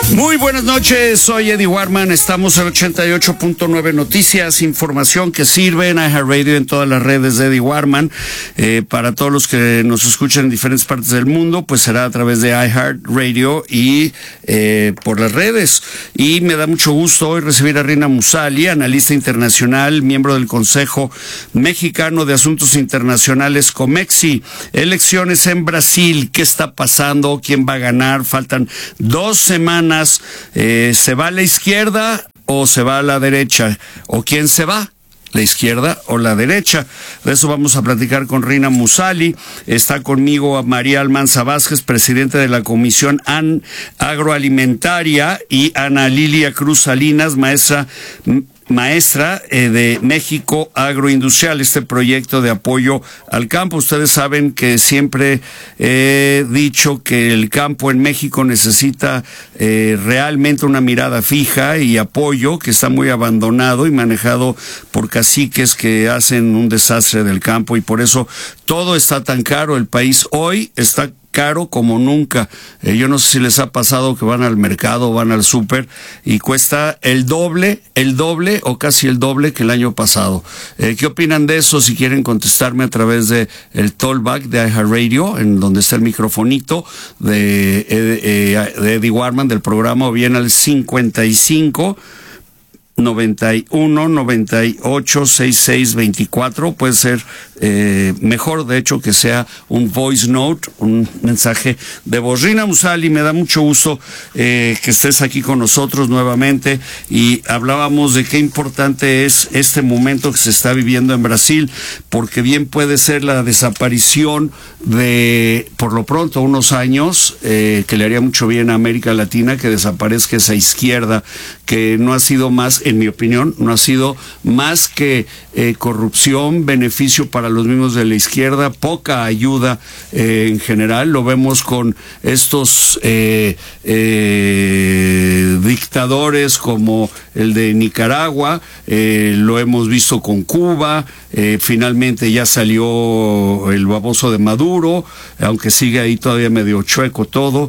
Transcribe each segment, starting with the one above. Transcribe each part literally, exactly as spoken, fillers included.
Muy buenas noches, soy Eddie Warman, estamos en ochenta y ocho punto nueve Noticias, información que sirve en iHeartRadio, en todas las redes de Eddie Warman. Eh, para todos los que nos escuchan en diferentes partes del mundo, pues será a través de iHeartRadio y eh, por las redes. Y me da mucho gusto hoy recibir a Rina Musali, analista internacional, miembro del Consejo Mexicano de Asuntos Internacionales, COMEXI. Elecciones en Brasil, ¿qué está pasando? ¿Quién va a ganar? Faltan dos semanas. Eh, ¿Se va a la izquierda o se va a la derecha? ¿O quién se va? ¿La izquierda o la derecha? De eso vamos a platicar con Rina Musali. Está conmigo a María Almanza Vázquez, presidente de la Comisión An Agroalimentaria, y Ana Lilia Cruz Salinas, maestra maestra eh, de México Agroindustrial, este proyecto de apoyo al campo. Ustedes saben que siempre he dicho que el campo en México necesita eh, realmente una mirada fija y apoyo, que está muy abandonado y manejado por caciques que hacen un desastre del campo, y por eso todo está tan caro. El país hoy está caro como nunca. Eh, yo no sé si les ha pasado que van al mercado, van al súper y cuesta el doble, el doble o casi el doble que el año pasado. Eh, ¿Qué opinan de eso? Si quieren contestarme a través de el Tollback de iHeartRadio, en donde está el microfonito de, eh, de Eddie Warman del programa, o bien al cincuenta y cinco noventa y uno noventa y ocho sesenta y seis veinticuatro. Puede ser eh, mejor, de hecho, que sea un voice note, un mensaje de voz. Rina Musali, me da mucho gusto eh, que estés aquí con nosotros nuevamente, y hablábamos de qué importante es este momento que se está viviendo en Brasil, porque bien puede ser la desaparición de, por lo pronto, unos años, eh, que le haría mucho bien a América Latina, que desaparezca esa izquierda que no ha sido más, en mi opinión, no ha sido más que eh, corrupción, beneficio para los mismos de la izquierda, poca ayuda eh, en general. Lo vemos con estos eh, eh, dictadores como el de Nicaragua, eh, lo hemos visto con Cuba, eh, finalmente ya salió el baboso de Maduro, aunque sigue ahí todavía medio chueco todo,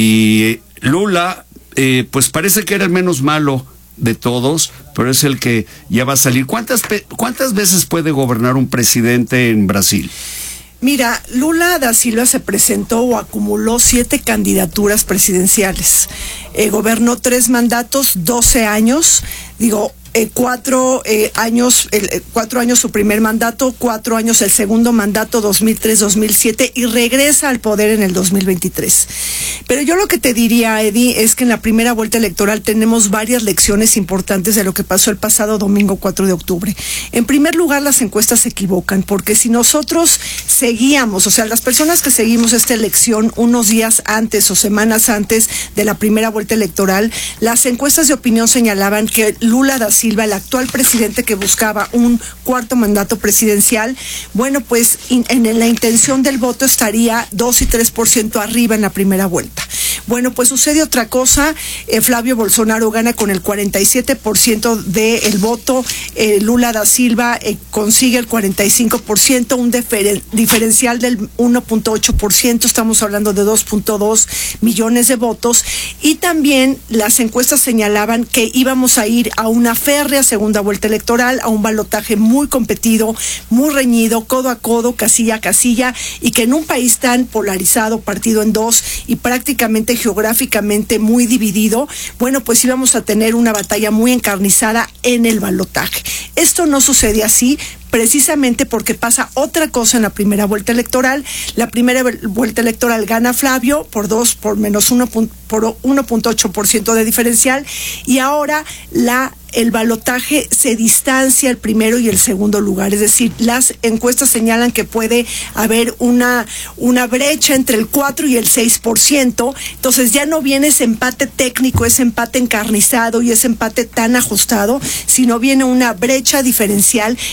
y Lula, eh, pues parece que era el menos malo de todos, pero es el que ya va a salir. ¿Cuántas, cuántas veces puede gobernar un presidente en Brasil? Mira, Lula da Silva se presentó o acumuló siete candidaturas presidenciales. Eh, gobernó tres mandatos, doce años, digo, eh, cuatro eh, años, eh, cuatro años su primer mandato, cuatro años el segundo mandato, dos mil tres a dos mil siete, y regresa al poder en el dos mil veintitrés. Pero yo lo que te diría, Eddie, es que en la primera vuelta electoral tenemos varias lecciones importantes de lo que pasó el pasado domingo cuatro de octubre. En primer lugar, las encuestas se equivocan, porque si nosotros seguíamos, o sea, las personas que seguimos esta elección unos días antes o semanas antes de la primera vuelta electoral, las encuestas de opinión señalaban que Lula da Silva, el actual presidente que buscaba un cuarto mandato presidencial, bueno, pues in, en la intención del voto estaría dos y tres por ciento arriba en la primera vuelta. Bueno, pues sucede otra cosa. eh, Flavio Bolsonaro gana con el cuarenta y siete por ciento del voto, eh, Lula da Silva eh, consigue el cuarenta y cinco por ciento, un diferen, diferencial del uno punto ocho por ciento, estamos hablando de dos punto dos millones de votos, y también las encuestas señalaban que íbamos a ir a una férrea segunda vuelta electoral, a un balotaje muy competido, muy reñido, codo a codo, casilla a casilla, y que en un país tan polarizado, partido en dos y prácticamente geográficamente muy dividido, bueno, pues íbamos a tener una batalla muy encarnizada en el balotaje. Esto no sucede así, precisamente porque pasa otra cosa en la primera vuelta electoral. La primera vuelta electoral gana Flavio por dos, por menos uno, por uno punto ocho por ciento de diferencial, y ahora la el balotaje se distancia el primero y el segundo lugar, es decir, las encuestas señalan que puede haber una, una brecha entre el cuatro y el seis por ciento, entonces ya no viene ese empate técnico, ese empate encarnizado y ese empate tan ajustado, sino viene una brecha diferencial, y eso ayuda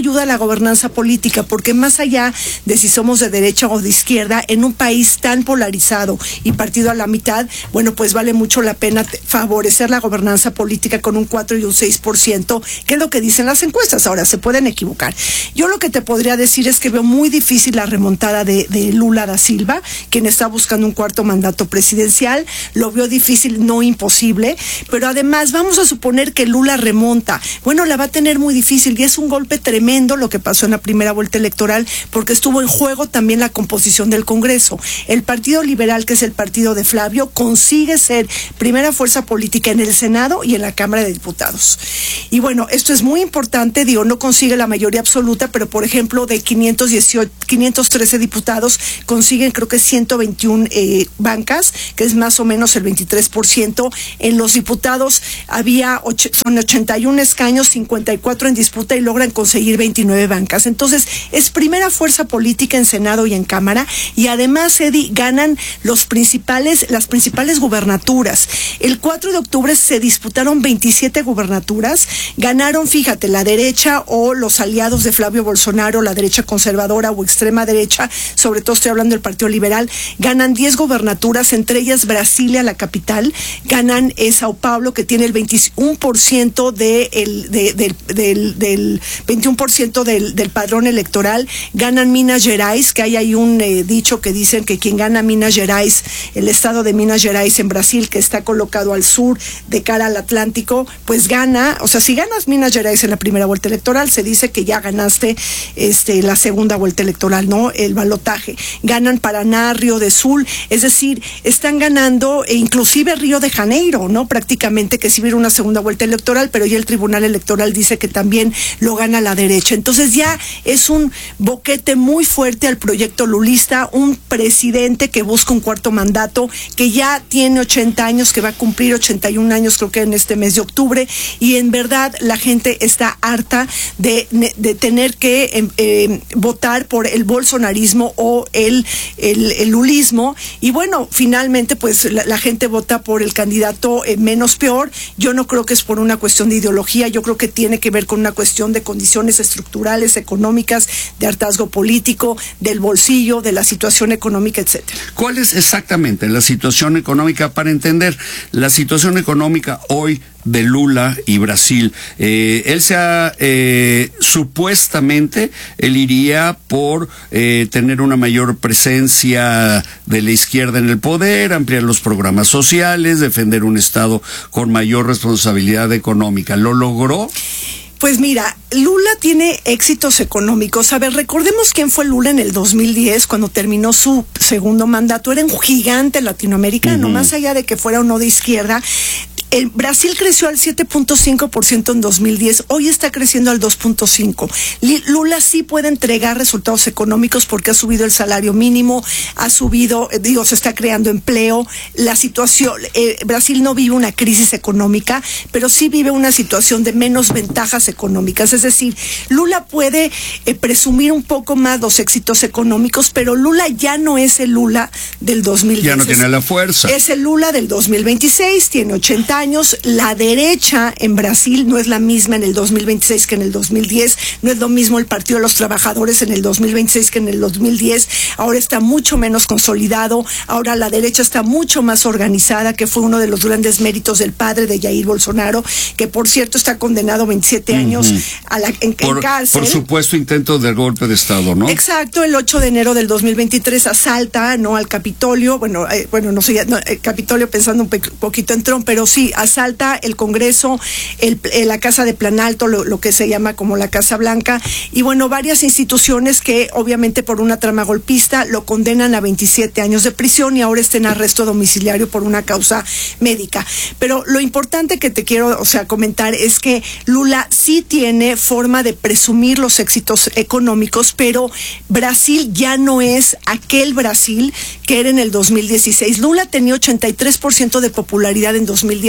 ayuda a la gobernanza política, porque más allá de si somos de derecha o de izquierda, en un país tan polarizado y partido a la mitad, bueno, pues vale mucho la pena favorecer la gobernanza política con un cuatro y un seis por ciento, que es lo que dicen las encuestas. Ahora, se pueden equivocar. Yo lo que te podría decir es que veo muy difícil la remontada de, de Lula da Silva, quien está buscando un cuarto mandato presidencial. Lo veo difícil, no imposible, pero además vamos a suponer que Lula remonta. Bueno, la va a tener muy difícil y es un golpe tremendo lo que pasó en la primera vuelta electoral, porque estuvo en juego también la composición del Congreso. El Partido Liberal, que es el partido de Flavio, consigue ser primera fuerza política en el Senado y en la Cámara de Diputados. Y bueno, esto es muy importante, digo, no consigue la mayoría absoluta, pero por ejemplo, de quinientos dieciocho, quinientos trece diputados, consiguen creo que ciento veintiuna eh, bancas, que es más o menos el veintitrés por ciento. En los diputados había ocho, son ochenta y un escaños, cincuenta y cuatro en disputa y logran conseguir veintinueve bancas. Entonces, es primera fuerza política en Senado y en Cámara, y además, Eddie, ganan los principales, las principales gubernaturas. El cuatro de octubre se disputaron veintisiete gubernaturas, ganaron, fíjate, la derecha o los aliados de Flavio Bolsonaro, la derecha conservadora o extrema derecha, sobre todo estoy hablando del Partido Liberal, ganan diez gubernaturas, entre ellas Brasilia, la capital, ganan eh, Sao Paulo, que tiene el veintiuno por ciento de el, de, del, del, del veintiuno por ciento del, del padrón electoral, ganan Minas Gerais, que hay ahí un eh, dicho que dicen que quien gana Minas Gerais, el estado de Minas Gerais en Brasil, que está colocado al sur de cara al Atlántico, pues gana, o sea, si ganas Minas Gerais en la primera vuelta electoral, se dice que ya ganaste este la segunda vuelta electoral, ¿no? El balotaje. Ganan Paraná, Río de Sul, es decir, están ganando, e inclusive Río de Janeiro, ¿no? Prácticamente, que sí hubiera una segunda vuelta electoral, pero ya el Tribunal Electoral dice que también lo gana la derecha. Entonces ya es un boquete muy fuerte al proyecto lulista, un presidente que busca un cuarto mandato, que ya tiene ochenta años, que va a cumplir ochenta y un años creo que en este mes de octubre, y en verdad la gente está harta de, de tener que eh, eh, votar por el bolsonarismo o el, el, el lulismo, y bueno, finalmente pues la, la gente vota por el candidato eh, menos peor. Yo no creo que es por una cuestión de ideología, yo creo que tiene que ver con una cuestión de condiciones estructurales, económicas, de hartazgo político, del bolsillo, de la situación económica, etcétera. ¿Cuál es exactamente la situación económica para entender la situación económica hoy de Lula y Brasil? Eh, él se ha, eh, supuestamente, él iría por eh, tener una mayor presencia de la izquierda en el poder, ampliar los programas sociales, defender un Estado con mayor responsabilidad económica. ¿Lo logró? Pues mira, Lula tiene éxitos económicos. A ver, recordemos quién fue Lula en el dos mil diez, cuando terminó su segundo mandato. Era un gigante latinoamericano, uh-huh. Más allá de que fuera o no de izquierda. El Brasil creció al siete punto cinco por ciento en dos mil diez, hoy está creciendo al dos punto cinco por ciento. Lula sí puede entregar resultados económicos porque ha subido el salario mínimo, ha subido, digo, se está creando empleo. La situación, eh, Brasil no vive una crisis económica, pero sí vive una situación de menos ventajas económicas. Es decir, Lula puede eh, presumir un poco más los éxitos económicos, pero Lula ya no es el Lula del dos mil diez. Ya no tiene la fuerza. Es el Lula del dos mil veintiséis, tiene ochenta años. La derecha en Brasil no es la misma en el dos mil veintiséis que en el dos mil diez, no es lo mismo el Partido de los Trabajadores en el dos mil veintiséis que en el dos mil diez, ahora está mucho menos consolidado, ahora la derecha está mucho más organizada, que fue uno de los grandes méritos del padre de Jair Bolsonaro, que por cierto está condenado a veintisiete años uh-huh. a la, en, por, en cárcel. Por supuesto, intento de golpe de Estado, ¿no? Exacto, el ocho de enero del dos mil veintitrés asalta, ¿no?, al Capitolio, bueno, eh, bueno, no sé, no, el Capitolio pensando un pe- poquito en Trump, pero sí, asalta el Congreso, el, el, la Casa de Planalto, lo, lo que se llama como la Casa Blanca, y bueno, varias instituciones que obviamente por una trama golpista lo condenan a veintisiete años de prisión y ahora está en arresto domiciliario por una causa médica. Pero lo importante que te quiero, o sea, comentar es que Lula sí tiene forma de presumir los éxitos económicos, pero Brasil ya no es aquel Brasil que era en el dos mil dieciséis. Lula tenía ochenta y tres por ciento de popularidad en dos mil diez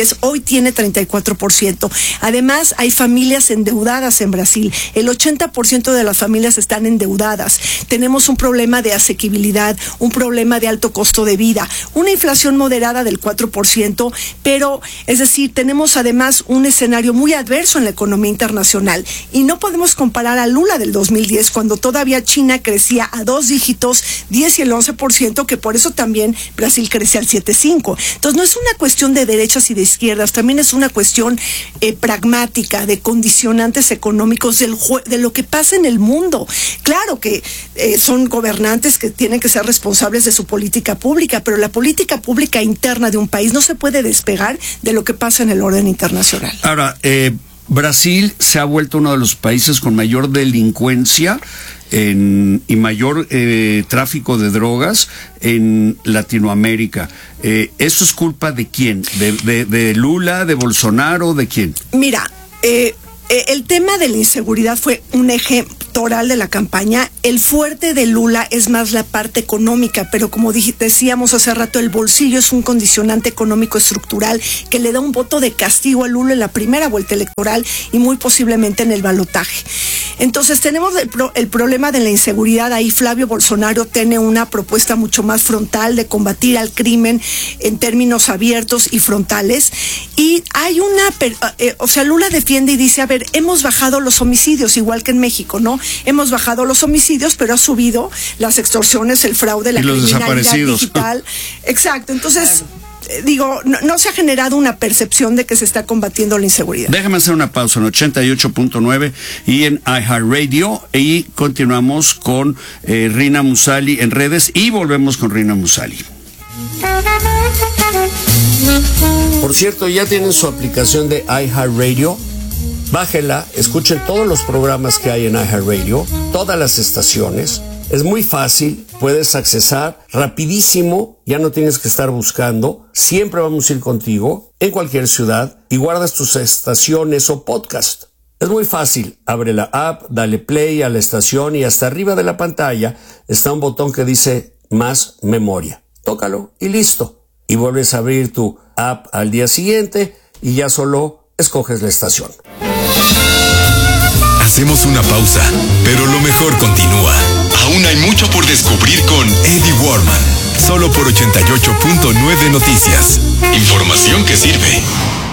diez, hoy tiene treinta y cuatro por ciento. Además, hay familias endeudadas en Brasil. El ochenta por ciento de las familias están endeudadas. Tenemos un problema de asequibilidad, un problema de alto costo de vida, una inflación moderada del cuatro por ciento, pero, es decir, tenemos además un escenario muy adverso en la economía internacional. Y no podemos comparar a Lula del dos mil diez, cuando todavía China crecía a dos dígitos, diez y el once por ciento, que por eso también Brasil crece al siete punto cinco. Entonces, no es una cuestión de derechas y de izquierdas, también es una cuestión eh, pragmática, de condicionantes económicos, del de lo que pasa en el mundo. Claro que eh, son gobernantes que tienen que ser responsables de su política pública, pero la política pública interna de un país no se puede despegar de lo que pasa en el orden internacional. Ahora, eh, Brasil se ha vuelto uno de los países con mayor delincuencia en, y mayor eh, tráfico de drogas en Latinoamérica. Eh, ¿Eso es culpa de quién? ¿De, de, de Lula, de Bolsonaro, de quién? Mira, eh, eh, el tema de la inseguridad fue un eje toral de la campaña. El fuerte de Lula es más la parte económica, pero como dije, decíamos hace rato, el bolsillo es un condicionante económico estructural que le da un voto de castigo a Lula en la primera vuelta electoral y muy posiblemente en el balotaje. Entonces tenemos el, pro, el problema de la inseguridad. Ahí Flavio Bolsonaro tiene una propuesta mucho más frontal de combatir al crimen en términos abiertos y frontales. Y hay una, eh, o sea, Lula defiende y dice, a ver, hemos bajado los homicidios, igual que en México, ¿no? Hemos bajado los homicidios, pero ha subido las extorsiones, el fraude, la criminalidad digital. Exacto. Entonces, eh, digo, no, no se ha generado una percepción de que se está combatiendo la inseguridad. Déjame hacer una pausa en ochenta y ocho punto nueve y en iHeartRadio, y continuamos con eh, Rina Musali en redes y volvemos con Rina Musali. Por cierto, ya tienen su aplicación de iHeartRadio. Bájela, escuchen todos los programas que hay en iHeartRadio, todas las estaciones. Es muy fácil, puedes accesar rapidísimo, ya no tienes que estar buscando. Siempre vamos a ir contigo en cualquier ciudad y guardas tus estaciones o podcast. Es muy fácil, abre la app, dale play a la estación y hasta arriba de la pantalla está un botón que dice más memoria. Tócalo y listo. Y vuelves a abrir tu app al día siguiente y ya solo escoges la estación. Hacemos una pausa, pero lo mejor continúa. Aún hay mucho por descubrir con Eddie Warman, solo por ochenta y ocho punto nueve Noticias. Información que sirve.